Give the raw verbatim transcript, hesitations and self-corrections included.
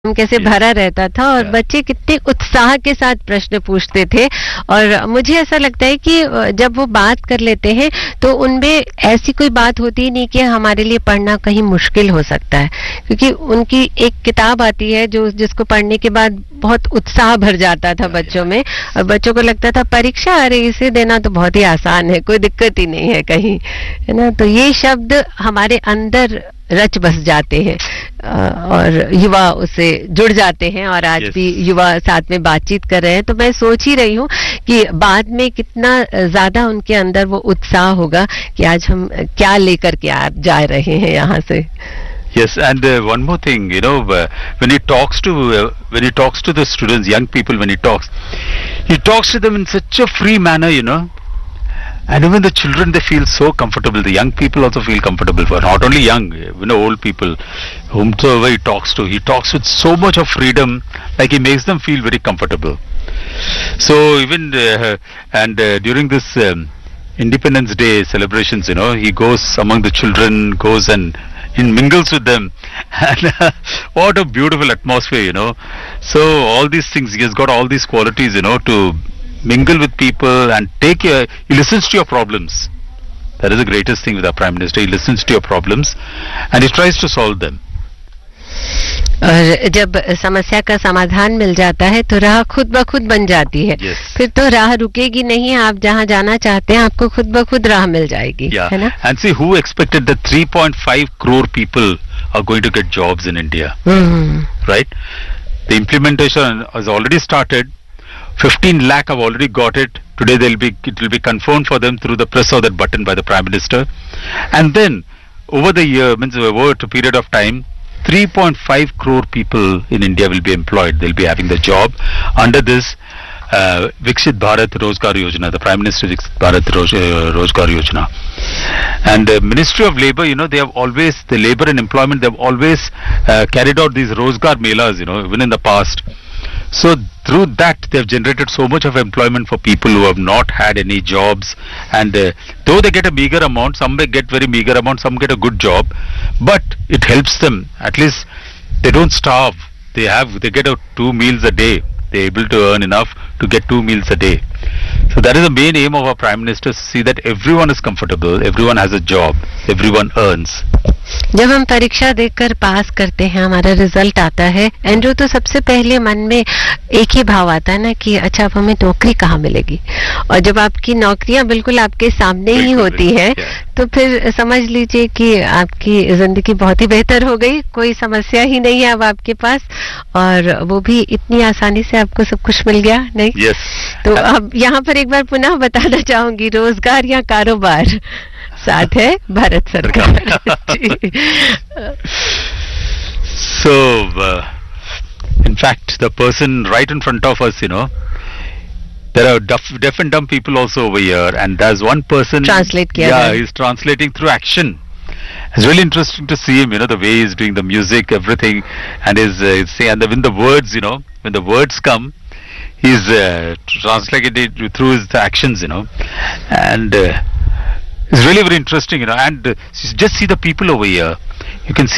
कैसे भरा रहता था और बच्चे कितने उत्साह के साथ प्रश्न पूछते थे। और मुझे ऐसा लगता है कि जब वो बात कर लेते हैं तो उनमें ऐसी कोई बात होती ही नहीं कि हमारे लिए पढ़ना कहीं मुश्किल हो सकता है, क्योंकि उनकी एक किताब आती है जो जिसको पढ़ने के बाद बहुत उत्साह भर जाता था बच्चों में, और बच्चों को लगता था परीक्षा, अरे इसे देना तो बहुत ही आसान है, कोई दिक्कत ही नहीं है कहीं, है ना। तो ये शब्द हमारे अंदर रच बस जाते हैं और युवा उससे जुड़ जाते हैं, और आज yes. भी युवा साथ में बातचीत कर रहे हैं। तो मैं सोच ही रही हूँ कि बाद में कितना ज्यादा उनके अंदर वो उत्साह होगा कि आज हम क्या लेकर के आ जा रहे हैं यहाँ से। Yes, and uh, one more thing, you know, uh, when he talks to uh, when he talks to the students, young people, when he talks, he talks to them in such a free manner, you know. And even the children, they feel so comfortable. The young people also feel comfortable. For not only young, you know, old people, whomsoever he talks to, he talks with so much of freedom, like he makes them feel very comfortable. So even uh, and uh, during this um, Independence Day celebrations, you know, he goes among the children, goes and he mingles with them, and uh, what a beautiful atmosphere, you know. So all these things, he has got all these qualities, you know, to mingle with people and take your, he listens to your problems. That is the greatest thing with our Prime Minister. He listens to your problems and he tries to solve them. और जब समस्या का समाधान मिल जाता है तो राह खुद ब खुद बन जाती है। yes. फिर तो राह रुकेगी नहीं, आप जहाँ जाना चाहते हैं आपको खुद ब खुद राह मिल जाएगी, yeah. है ना। And see, who expected that three point five crore people are going to get jobs in India? mm-hmm. Right? The implementation has already started. fifteen lakh have already got it. Today they'll be, it will be confirmed for them through the press of that button by the Prime Minister. And then over the year, means over a period of time, three point five crore people in India will be employed. They'll be having the job under this uh, Viksit Bharat Rozgar Yojana, the Prime Minister Viksit Bharat Roz, uh, Rozgar Yojana. And the Ministry of Labour, you know, they have always, the Labour and Employment, they have always uh, carried out these Rozgar Melas, you know, even in the past. So through that they have generated so much of employment for people who have not had any jobs, and uh, though they get a meager amount, some may get very meager amount, some get a good job, but it helps them. At least they don't starve. They have, they get a two meals a day. They're able to earn enough to get two meals a day. So that is the main aim of our Prime Minister, to see that everyone is comfortable, everyone has a job, everyone earns. जब हम परीक्षा देकर पास करते हैं, हमारा result आता है Andrew, तो सबसे पहले मन में एक ही भाव आता है ना कि अच्छा अब हमें नौकरी कहाँ मिलेगी। और जब आपकी नौकरियां बिल्कुल आपके सामने ही होती हैं तो फिर समझ लीजिए कि आपकी जिंदगी बहुत ही बेहतर हो गई, कोई समस्या ही नहीं है अब आपके पास, और वो भी इतनी आसानी से आपको सब कुछ मिल गया नहीं। yes. तो अब यहाँ पर एक बार पुनः बताना चाहूंगी, रोजगार या कारोबार, साथ है भारत सरकार। So uh, in fact the person right in front of us, you know, there are deaf, deaf and dumb people also over here, and there's one person translate kiya yeah hai. He's translating through action. It's really interesting to see him, you know, the way he's doing the music, everything, and his uh, say, and the, when the words, you know, when the words come, he's uh, translating it through his actions, you know, and uh, it's really very interesting, you know. And uh, just see the people over here. You can see